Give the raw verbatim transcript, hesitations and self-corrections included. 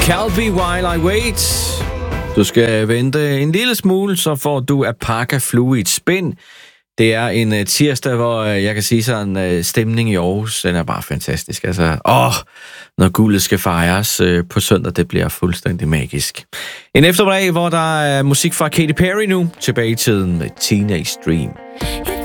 Calvi While I Wait. Du skal vente en lille smule, så får du Apaka Fluid Spin. Det er en uh, tirsdag, hvor uh, jeg kan sige sådan, uh, stemning i Aarhus, den er bare fantastisk. Altså, åh, når guldet skal fejres uh, på søndag, det bliver fuldstændig magisk. En eftermiddag, hvor der er musik fra Katy Perry nu, tilbage i tiden med Teenage Dream.